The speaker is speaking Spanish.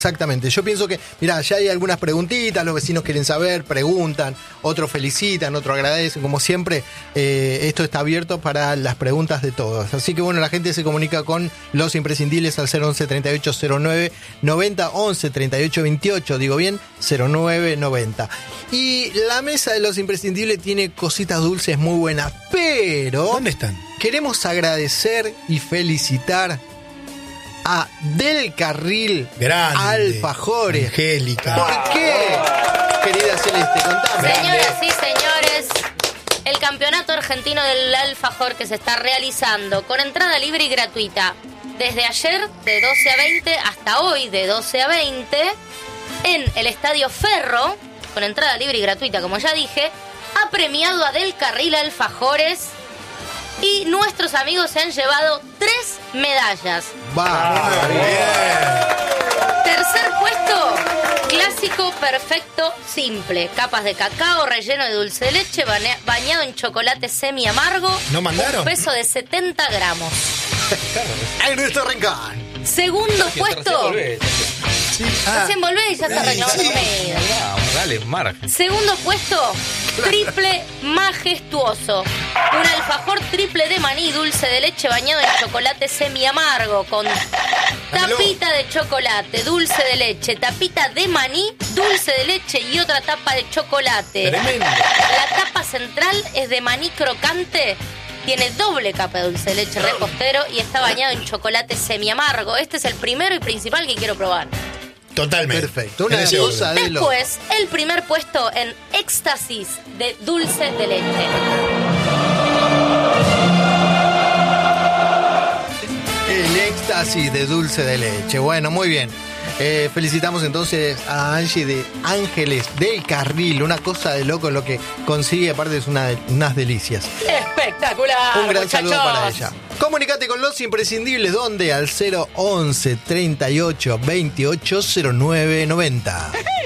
Exactamente, yo pienso que, mirá, ya hay algunas preguntitas, los vecinos quieren saber, preguntan, otros felicitan, otros agradecen, como siempre, esto está abierto para las preguntas de todos. Así que bueno, la gente se comunica con los imprescindibles al 011 3809 90 11 38 28, digo bien, 0990. Y la mesa de los imprescindibles tiene cositas dulces muy buenas, pero... ¿Dónde están? Queremos agradecer y felicitar a Del Carril Grande, Alfajores. Angélica. ¿Por qué, querida Celeste? Contame. Señoras y señores, el campeonato argentino del alfajor que se está realizando con entrada libre y gratuita desde ayer de 12 a 20 hasta hoy de 12 a 20 en el Estadio Ferro, con entrada libre y gratuita, como ya dije, ha premiado a Del Carril Alfajores. Y nuestros amigos se han llevado 3 medallas. Va, bien. Tercer puesto, clásico, perfecto, simple. Capas de cacao, relleno de dulce de leche, bañado en chocolate semi amargo. ¿No mandaron? Un peso de 70 gramos. ¡En nuestro rincón! Segundo puesto. Sí. Recién volvés y ya está reclamando comida. Vamos, dale, margen. Segundo puesto, triple majestuoso. Un alfajor triple de maní dulce de leche bañado en chocolate semi amargo con tapita de chocolate, dulce de leche, tapita de maní, dulce de leche y otra tapa de chocolate. Tremendo. La tapa central es de maní crocante. Tiene doble capa de dulce de leche repostero y está bañado en chocolate semi amargo. Este es el primero y principal que quiero probar. Totalmente. Perfecto, una En ese cosa orden. de lo... Después, el primer puesto en éxtasis de dulce de leche. El éxtasis de dulce de leche. Bueno, muy bien. Felicitamos entonces a Angie de Ángeles del Carril. Una cosa de loco lo que consigue, aparte es unas delicias. ¡Espectacular! Un gran muchachos. saludo para ella. Comunicate con los imprescindibles, ¿dónde? Al 011 38 28 09 90.